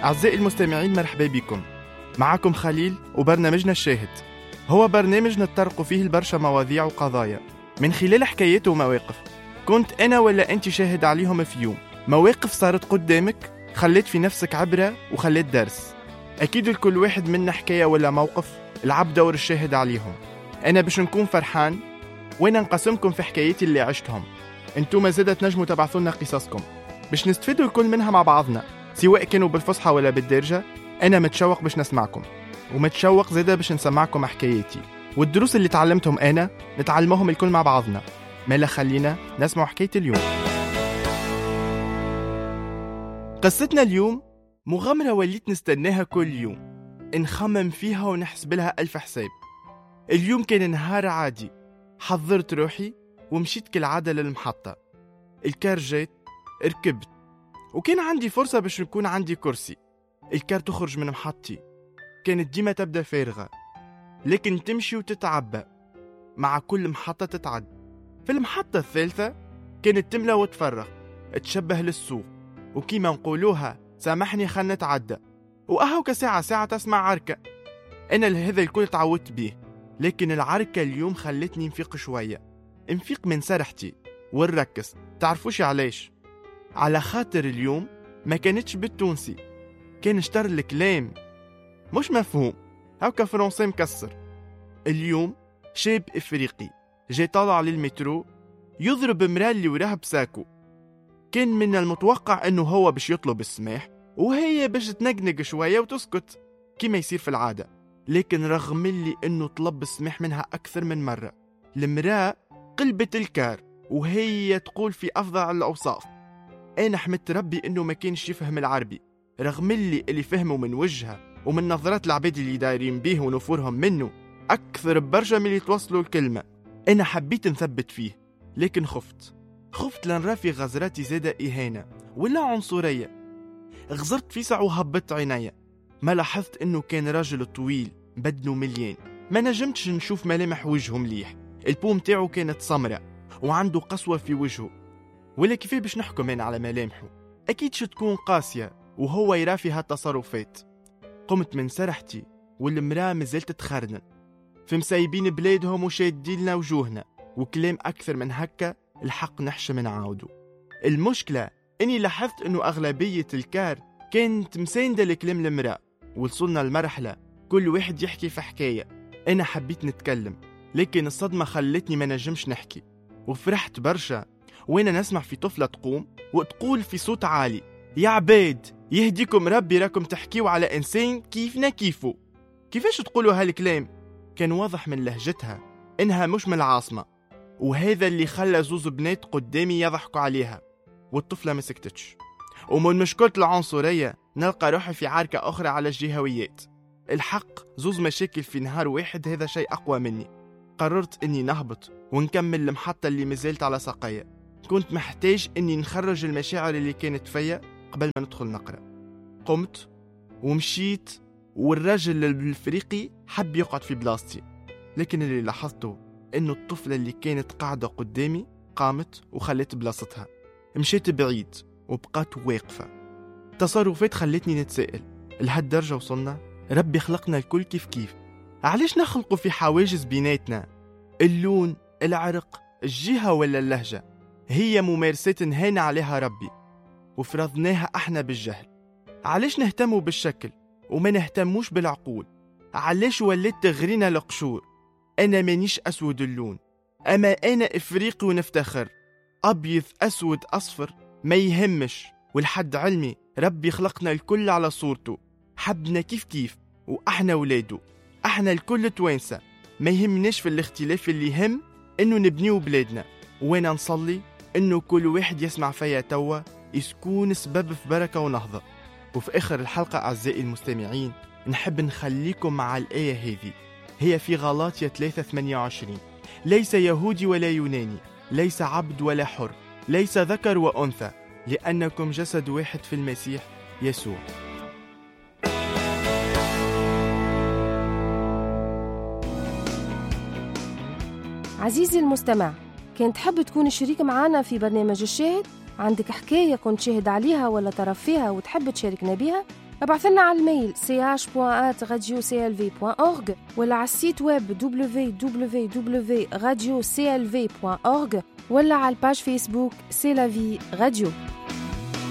أعزائي المستمعين، مرحبا بكم. معكم خليل وبرنامجنا الشاهد. هو برنامج نتطرق فيه البرشا مواضيع وقضايا من خلال حكايات ومواقف كنت أنا ولا أنت شاهد عليهم في يوم. مواقف صارت قدامك خلت في نفسك عبرة وخلت درس. أكيد لكل واحد منا حكاية ولا موقف لعب دور الشاهد عليهم. أنا باش نكون فرحان وأنا نقسمكم في حكاياتي اللي عشتهم. أنتم زادة تنجموا تبعثوا لنا قصصكم باش نستفيدوا الكل منها مع بعضنا، سواء كانوا بالفصحى ولا بالدارجة. أنا متشوق باش نسمعكم، ومتشوق زادة باش نسمعكم حكاياتي والدروس اللي تعلمتهم أنا نتعلمهم الكل مع بعضنا. مالا خلينا نسمع حكاية اليوم. قصتنا اليوم مغامرة وليت نستناها كل يوم، نخمم فيها ونحسب لها ألف حساب. اليوم كان نهار عادي، حضرت روحي ومشيت كالعادة للمحطة. الكار جات، ركبت، وكان عندي فرصة باش يكون عندي كرسي. الكار تخرج من محطتي كانت ديما تبدأ فارغة، لكن تمشي وتتعبى مع كل محطة تتعد. في المحطة الثالثة كانت تملى وتفرغ، تشبه للسوق، وكيما نقولوها سامحني خلنا نتعدى. وأهو كساعة تسمع عركة. أنا لهذا الكل تعودت بيه، لكن العركة اليوم خلتني نفيق شوية، نفيق من سرحتي ونركز. تعرفوش علاش؟ على خاطر اليوم ما كانتش بالتونسي، كان اشتر الكلام مش مفهوم، هاكا فرنسي مكسر. اليوم شاب افريقي جاي طالع للمترو يضرب مراه اللي وراه بساكو. كان من المتوقع انه هو باش يطلب السماح وهي باش تنقنق شوية وتسكت كما يصير في العادة، لكن رغم اللي انه طلب السماح منها اكثر من مرة، المراه قلبت الكار وهي تقول في افضل الاوصاف. انا حمدت ربي انه ما كانش يفهم العربي، رغم اللي فهمه من وجهها ومن نظرات العباد اللي دايرين بيه ونفورهم منه اكثر برشا من اللي توصلوا الكلمة. انا حبيت نثبت فيه، لكن خفت لنرى في غزراتي زادة إهانة ولا عنصرية. غزرت فيسع وهبت عينيا، ما لاحظت انه كان راجل طويل بدنه مليان، ما نجمتش نشوف ملامح وجهه مليح. البوم تاعه كانت سمراء وعنده قسوة في وجهه، ولا كيف باش نحكم أنا على ملامحه؟ أكيد تكون قاسية وهو يرى فيها التصرفات. قمت من سرحتي والمراه مازالت تخرنن في مسايبين بلادهم وشادين وجوهنا وكلام أكثر من هكا الحق نحشم نعاودو. المشكلة إني لاحظت إنه أغلبية الكار كانت مساندة لكلام المراه، وصلنا المرحلة كل واحد يحكي في حكاية. أنا حبيت نتكلم، لكن الصدمة خلتني ما نجمش نحكي، وفرحت برشا وأنا نسمع في طفلة تقوم وتقول في صوت عالي: يا عباد يهديكم ربي، راكم تحكيوا على إنسان كيفنا كيفو. كيفاش تقولوا هالكلام؟ كان واضح من لهجتها إنها مش من العاصمة، وهذا اللي خلى زوز بنات قدامي يضحكوا عليها، والطفلة ما سكتتش. ومن مشكلة العنصرية نلقى روحي في عركة أخرى على الجهويات. الحق زوز مشاكل في نهار واحد، هذا شيء أقوى مني. قررت إني نهبط ونكمل المحطة اللي مازالت على ساقية. كنت محتاج إني نخرج المشاعر اللي كانت فيا قبل ما ندخل نقرأ. قمت ومشيت، والرجل الافريقي حب يقعد في بلاستي، لكن اللي لاحظته إنه الطفلة اللي كانت قاعدة قدامي قامت وخلت بلاصتها. مشيت بعيد وبقات واقفة. تصرفات خلتني نتسائل، لهالدرجة وصلنا؟ ربي خلقنا الكل كيف علاش نخلقوا في حواجز بيناتنا؟ اللون، العرق، الجهة ولا اللهجة هي ممارسات نهانا عليها ربي وفرضناها احنا بالجهل. علاش نهتموا بالشكل وما نهتموش بالعقول؟ علاش وليت تغرينا القشور؟ انا مانيش اسود اللون، اما انا افريقي ونفتخر. ابيض اسود اصفر ما يهمش، والحد علمي ربي خلقنا الكل على صورته، حبنا كيف واحنا ولاده، احنا الكل توانسة. ما يهمناش في الاختلاف، اللي يهم انه نبنيو بلادنا. وانا نصلي انه كل واحد يسمع فيا توا يكون سبب في بركة ونهضة. وفي اخر الحلقة اعزائي المستمعين نحب نخليكم مع الآية هذه، هي في غلاطية 3:28: ليس يهودي ولا يوناني، ليس عبد ولا حر، ليس ذكر وأنثى، لأنكم جسد واحد في المسيح يسوع. عزيزي المستمع، كنت تحب تكون شريك معنا في برنامج الشاهد؟ عندك حكاية كنت شاهد عليها ولا طرف فيها وتحب تشاركنا بيها؟ ابعثلنا على الميل ch.radioclv.org ولا على السيت ويب www.radioclv.org ولا على الباج فيسبوك سي لا في راديو.